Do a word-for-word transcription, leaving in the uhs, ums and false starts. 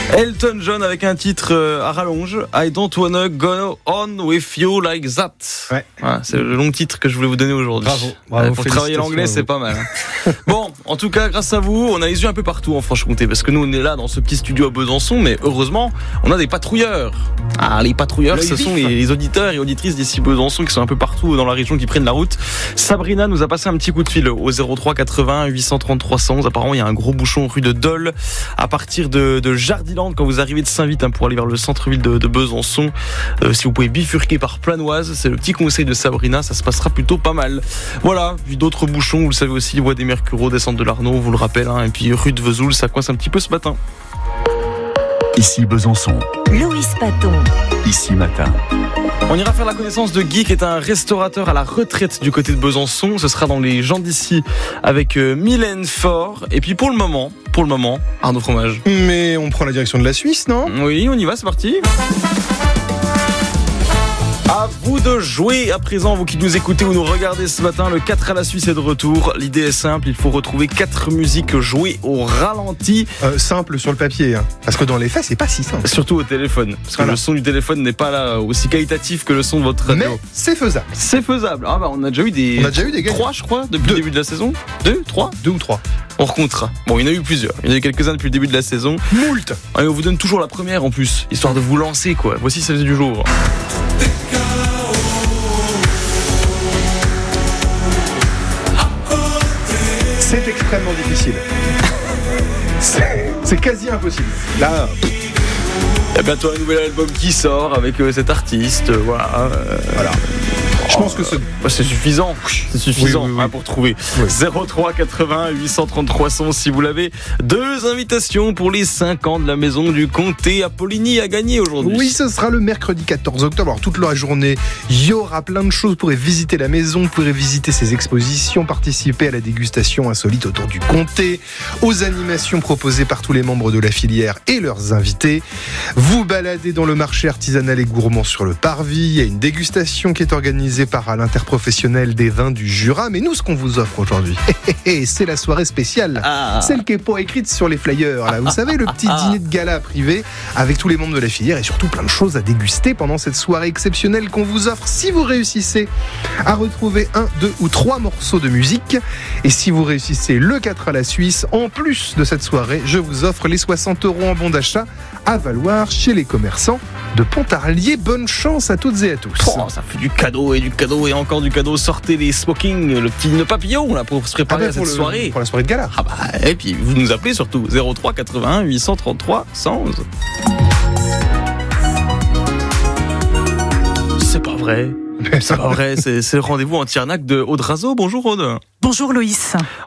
Elton John avec un titre euh, à rallonge, I don't wanna go on with you like that. Ouais. Voilà, c'est le long titre que je voulais vous donner aujourd'hui. Bravo, bravo, euh, pour travailler l'anglais, c'est pas mal. Hein. Bon, en tout cas, grâce à vous, on a les yeux un peu partout en Franche-Comté, parce que nous, on est là dans ce petit studio à Besançon, mais heureusement, on a des patrouilleurs. Ah, les patrouilleurs, L'œil ce vif. sont les, les auditeurs et auditrices d'ici Besançon qui sont un peu partout dans la région, qui prennent la route. Sabrina nous a passé un petit coup de fil au zéro trois quatre-vingts huit cent trente trois cent onze. Apparemment, il y a un gros bouchon rue de Dole à partir de, de Jardiland quand vous arrivez de Saint-Vite hein, pour aller vers le centre-ville de, de Besançon. Euh, si vous pouvez bifurquer par Planoise, c'est le petit conseil de Sabrina, ça se passera plutôt pas mal. Voilà, vu d'autres bouchons, vous le savez aussi, voie des Mercureaux, descente de l'Arnaud, on vous le rappelle, hein, et puis rue de Vesoul, ça coince un petit peu ce matin. Ici Besançon. Louis Paton. Ici Matin. On ira faire la connaissance de Guy qui est un restaurateur à la retraite du côté de Besançon. Ce sera dans les gens d'ici avec euh, Mylène Faure. Et puis pour le moment, pour le moment, Arnaud Fromage. Mais on prend la direction de la Suisse, non ? Oui, on y va, c'est parti. À vous de jouer à présent, vous qui nous écoutez ou nous regardez ce matin. Le quatre à la Suisse est de retour. L'idée est simple, il faut retrouver quatre musiques jouées au ralenti. euh, Simple sur le papier, hein. Parce que dans les faits, c'est pas si simple. Surtout au téléphone, parce que Voilà. le son du téléphone n'est pas là aussi qualitatif que le son de votre radio. Mais c'est faisable. C'est faisable. Ah bah on a déjà eu des. On a déjà eu des gagnants. Trois, je crois, depuis Deux. le début de la saison. Deux, trois. Deux ou trois. On recomptera. Bon, il y en a eu plusieurs. Il y en a eu quelques-uns depuis le début de la saison. Moult. Et on vous donne toujours la première en plus, histoire de vous lancer quoi. Voici celle du jour. C'est extrêmement difficile. C'est, c'est quasi impossible. Là, Et bientôt un nouvel album qui sort avec euh, cet artiste. euh, Voilà. euh, voilà. Je pense que c'est... Bah, c'est suffisant, c'est suffisant Oui, oui, oui. hein, pour trouver. Oui. zéro trois quatre-vingts huit cent trente-trois cent si vous l'avez. Deux invitations pour les cinq ans de la maison du comté à Poligny à gagner aujourd'hui. Oui, ce sera le mercredi quatorze octobre. Alors, toute la journée, il y aura plein de choses. Vous pourrez visiter la maison, vous pourrez visiter ses expositions, participer à la dégustation insolite autour du comté, aux animations proposées par tous les membres de la filière et leurs invités. Vous balader dans le marché artisanal et gourmand sur le Parvis. Il y a une dégustation qui est organisée par l'interprofessionnel des vins du Jura. Mais nous, ce qu'on vous offre aujourd'hui, c'est la soirée spéciale. Ah. Celle qui n'est pas écrite sur les flyers. Là. Vous savez, le petit dîner de gala privé avec tous les membres de la filière et surtout plein de choses à déguster pendant cette soirée exceptionnelle qu'on vous offre si vous réussissez à retrouver un, deux ou trois morceaux de musique. Et si vous réussissez le quatre à la Suisse, en plus de cette soirée, je vous offre les soixante euros en bon d'achat à valoir chez les commerçants de Pontarlier. Bonne chance à toutes et à tous. Oh, ça fait du cadeau et du cadeau et encore du cadeau. Sortez les smokings, le petit nœud papillon là pour se préparer Ah ben, à cette pour le- soirée. Pour la soirée de gala. Ah bah et puis vous nous appelez surtout zéro trois quatre-vingts huit cent trente-trois cent onze. C'est pas vrai. C'est pas vrai, c'est, c'est le rendez-vous anti-arnaque de Aude Razo. Bonjour Aude. Bonjour Loïs.